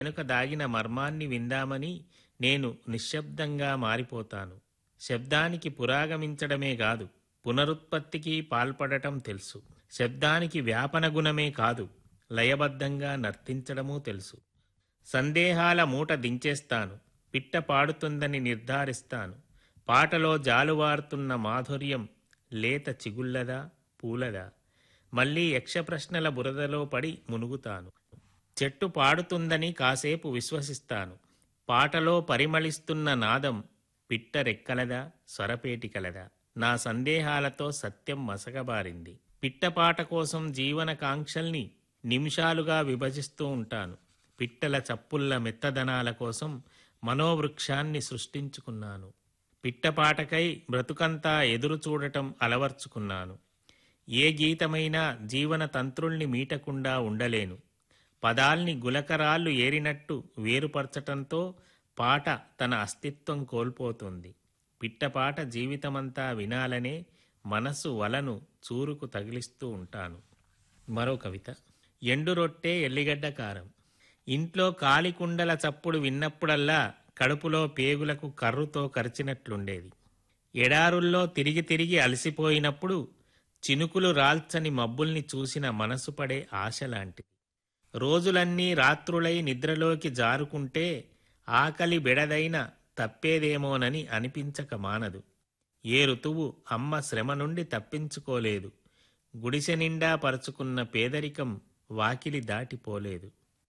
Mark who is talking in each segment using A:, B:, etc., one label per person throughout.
A: వెనుక దాగిన మర్మాన్ని విందామని నేను నిశ్శబ్దంగా మారిపోతాను. శబ్దానికి పురాగమించడమే కాదు, పునరుత్పత్తికి పాల్పడటం తెలుసు. శబ్దానికి వ్యాపన గుణమే కాదు, లయబద్ధంగా నర్తించడమూ తెలుసు. సందేహాల మూట దించేస్తాను, పిట్ట పాడుతుందని నిర్ధారిస్తాను. పాటలో జాలువారుతున్న మాధుర్యం లేత చిగుళ్ళదా, పూలదా? మళ్ళీ యక్షప్రశ్నల బురదలో పడి మునుగుతాను. చెట్టు పాడుతుందని కాసేపు విశ్వసిస్తాను. పాటలో పరిమళిస్తున్న నాదం పిట్ట రెక్కలదా, స్వరపేటికలదా? నా సందేహాలతో సత్యం మసకబారింది. పిట్టపాట కోసం జీవనకాంక్షల్ని నిమిషాలుగా విభజిస్తూ ఉంటాను. పిట్టల చప్పుళ్ళ మెత్తదనాల కోసం మనోవృక్షాన్ని సృష్టించుకున్నాను. పిట్టపాటకై బ్రతుకంతా ఎదురు చూడటం అలవర్చుకున్నాను. ఏ గీతమైనా జీవన తంత్రుల్ని మీటకుండా ఉండలేను. పదాల్ని గులకరాళ్ళు ఏరినట్టు వేరుపరచటంతో పాట తన అస్తిత్వం కోల్పోతుంది. పిట్టపాట జీవితమంతా వినాలనే మనసు వలను చూరుకు తగిలిస్తూ ఉంటాను. మరో కవిత. ఎండు రొట్టె ఎల్లిగడ్డ కారం. ఇంట్లో కాలికుండల చప్పుడు విన్నప్పుడల్లా కడుపులో పేగులకు కర్రుతో కరిచినట్లుండేది. ఎడారుల్లో తిరిగి తిరిగి అలసిపోయినప్పుడు చినుకులు రాల్చని మబ్బుల్ని చూసిన మనసు పడే ఆశలాంటిది. రోజులన్నీ రాత్రులై నిద్రలోకి జారుకుంటే ఆకలి బెడదైన తప్పేదేమోనని అనిపించక మానదు. ఏ ఋతువు అమ్మ శ్రమ నుండి తప్పించుకోలేదు. గుడిసె నిండా పరుచుకున్న పేదరికం వాకిలి దాటిపోలేదు.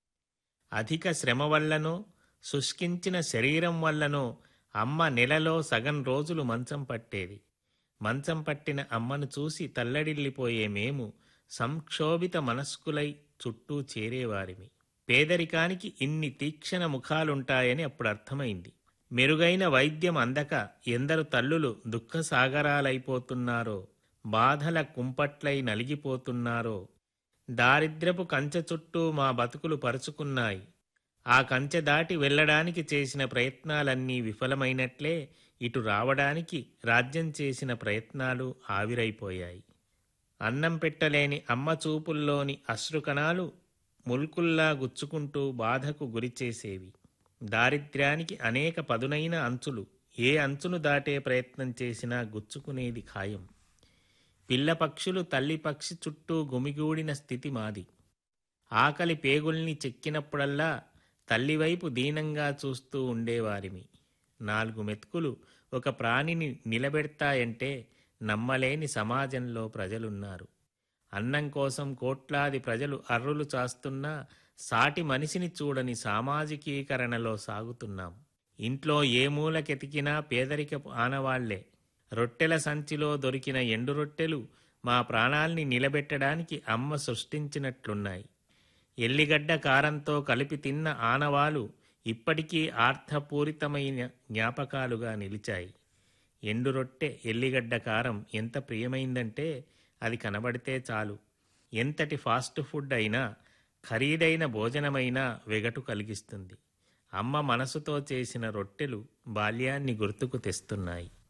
A: అధిక శ్రమ వల్లనో, శుష్కించిన శరీరం వల్లనో అమ్మ నెలలో సగం రోజులు మంచం పట్టేది. మంచం పట్టిన అమ్మను చూసి తల్లడిల్లిపోయే మేము సంక్షోభిత మనస్కులై చుట్టూ చేరేవారిమి. పేదరికానికి ఇన్ని తీక్షణ ముఖాలుంటాయని అప్పుడు అర్థమైంది. మెరుగైన వైద్యం అందక ఎందరు తల్లులు దుఃఖసాగరాలైపోతున్నారో, బాధల కుంపట్లై నలిగిపోతున్నారో. దారిద్ర్యపు కంచె చుట్టూ మా బతుకులు పరుచుకున్నాయి. ఆ కంచె దాటి వెళ్లడానికి చేసిన ప్రయత్నాలన్నీ విఫలమైనట్లే ఇటు రావడానికి రాజ్యం చేసిన ప్రయత్నాలు ఆవిరైపోయాయి. అన్నం పెట్టలేని అమ్మ చూపుల్లోని అశ్రుకణాలు ముల్కుల్లా గుచ్చుకుంటూ బాధకు గురిచేసేవి. దారిద్ర్యానికి అనేక పదునైన అంచులు. ఏ అంచును దాటే ప్రయత్నం చేసినా గుచ్చుకునేది ఖాయం. పిల్లపక్షులు తల్లి పక్షి చుట్టూ గుమిగూడిన స్థితి మాది. ఆకలి పేగుల్ని చెక్కినప్పుడల్లా తల్లివైపు దీనంగా చూస్తూ ఉండేవారిమి. 4 మెతుకులు ఒక ప్రాణిని నిలబెడతాయంటే నమ్మలేని సమాజంలో ప్రజలున్నారు. అన్నం కోసం కోట్లాది ప్రజలు అర్రులు చాస్తున్నా సాటి మనిషిని చూడని సామాజికీకరణలో సాగుతున్నాం. ఇంట్లో ఏ మూలకెతికినా పేదరికపు ఆనవాళ్లే. రొట్టెల సంచిలో దొరికిన ఎండు రొట్టెలు మా ప్రాణాల్ని నిలబెట్టడానికి అమ్మ సృష్టించినట్లున్నాయి. ఎల్లిగడ్డ కారంతో కలిపి తిన్న ఆనవాలు ఇప్పటికీ ఆర్థపూరితమైన జ్ఞాపకాలుగా నిలిచాయి. ఎండు రొట్టె ఎల్లిగడ్డ కారం ఎంత ప్రియమైందంటే అది కనబడితే చాలు. ఎంతటి ఫాస్ట్ ఫుడ్ అయినా, ఖరీదైన భోజనమైనా వెగటు కలిగిస్తుంది. అమ్మ మనసుతో చేసిన రొట్టెలు బాల్యాన్ని గుర్తుకు తెస్తున్నాయి.